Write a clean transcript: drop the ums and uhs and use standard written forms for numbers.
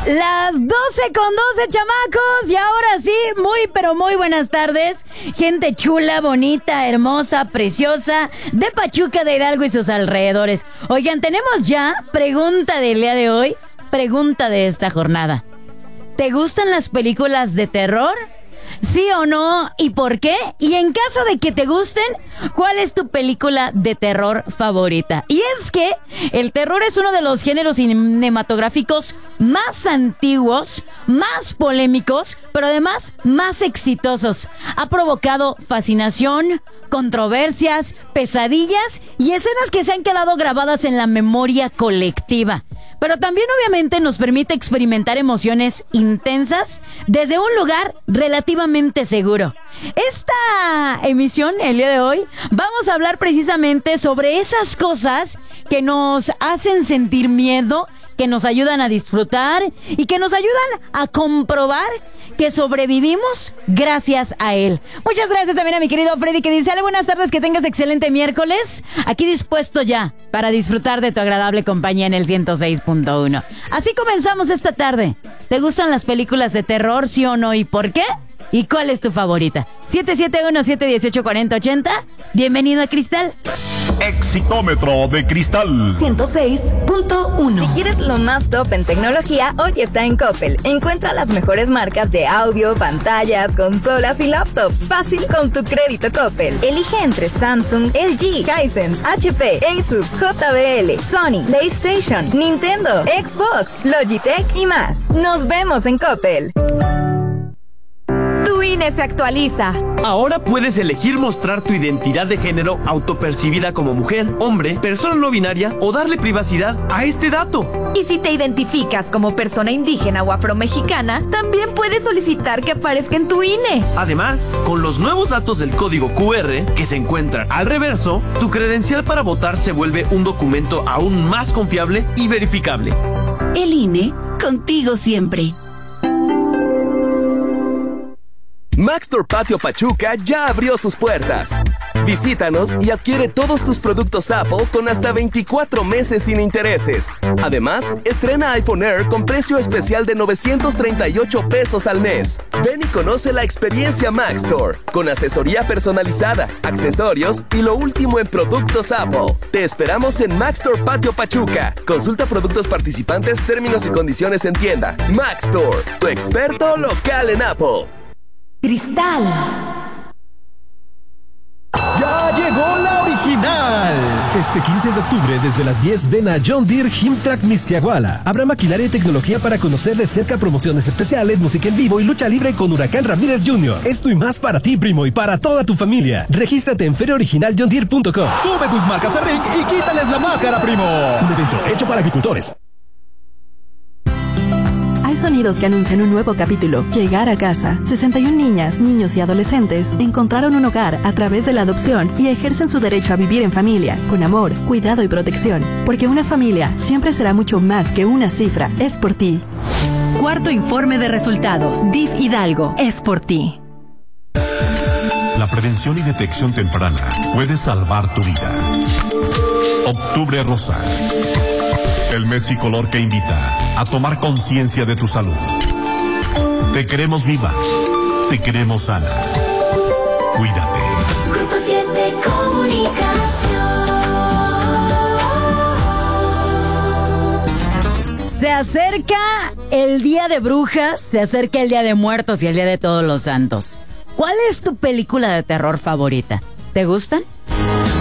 Las 12:12, chamacos. Y ahora sí, muy pero muy buenas tardes. Gente chula, bonita, hermosa, preciosa, de Pachuca, de Hidalgo y sus alrededores. Oigan, tenemos ya pregunta del día de hoy, pregunta de esta jornada. ¿Te gustan las películas de terror? ¿Sí o no? ¿Y por qué? Y en caso de que te gusten, ¿cuál es tu película de terror favorita? Y es que el terror es uno de los géneros cinematográficos más antiguos, más polémicos, pero además más exitosos. Ha provocado fascinación, controversias, pesadillas y escenas que se han quedado grabadas en la memoria colectiva. Pero también obviamente nos permite experimentar emociones intensas desde un lugar relativamente seguro. Esta emisión, el día de hoy, vamos a hablar precisamente sobre esas cosas que nos hacen sentir miedo, que nos ayudan a disfrutar y que nos ayudan a comprobar que sobrevivimos gracias a él. Muchas gracias también a mi querido Freddy, que dice: buenas tardes, que tengas excelente miércoles. Aquí dispuesto ya para disfrutar de tu agradable compañía en el 106.1. Así comenzamos esta tarde. ¿Te gustan las películas de terror, sí o no? ¿Y por qué? ¿Y cuál es tu favorita? 771-718-4080. Bienvenido a Cristal. Exitómetro de Cristal 106.1. Si quieres lo más top en tecnología, hoy está en Coppel. Encuentra las mejores marcas de audio, pantallas, consolas y laptops. Fácil con tu crédito Coppel. Elige entre Samsung, LG, Hisense, HP, Asus, JBL, Sony, PlayStation, Nintendo, Xbox, Logitech y más. Nos vemos en Coppel. Tu INE se actualiza. Ahora puedes elegir mostrar tu identidad de género autopercibida como mujer, hombre, persona no binaria o darle privacidad a este dato. Y si te identificas como persona indígena o afromexicana, también puedes solicitar que aparezca en tu INE. Además, con los nuevos datos del código QR que se encuentran al reverso, tu credencial para votar se vuelve un documento aún más confiable y verificable. El INE, contigo siempre. Maxtor Patio Pachuca ya abrió sus puertas. Visítanos y adquiere todos tus productos Apple con hasta 24 meses sin intereses. Además, estrena iPhone Air con precio especial de 938 pesos al mes. Ven y conoce la experiencia Maxtor, con asesoría personalizada, accesorios y lo último en productos Apple. Te esperamos en Maxtor Patio Pachuca. Consulta productos participantes, términos y condiciones en tienda. Maxtor, tu experto local en Apple. Cristal. ¡Ya llegó la original! Este 15 de octubre, desde las 10, ven a John Deere Himtrack Mixquiahuala. Habrá maquinaria y tecnología para conocer de cerca, promociones especiales, música en vivo y lucha libre con Huracán Ramírez Jr. Esto y más para ti, primo, y para toda tu familia. Regístrate en feriaoriginaljohndeere.com. Sube tus marcas a Rick y quítales la máscara, primo. Un evento hecho para agricultores. Hay sonidos que anuncian un nuevo capítulo. Llegar a casa. 61 niñas, niños y adolescentes encontraron un hogar a través de la adopción y ejercen su derecho a vivir en familia, con amor, cuidado y protección. Porque una familia siempre será mucho más que una cifra. Es por ti. Cuarto informe de resultados. DIF Hidalgo. Es por ti. La prevención y detección temprana puede salvar tu vida. Octubre Rosa. El mes y color que invita a tomar conciencia de tu salud. Te queremos viva. Te queremos sana. Cuídate. Grupo 7 Comunicación. Se acerca el Día de Brujas, se acerca el Día de Muertos y el Día de Todos los Santos. ¿Cuál es tu película de terror favorita? ¿Te gustan?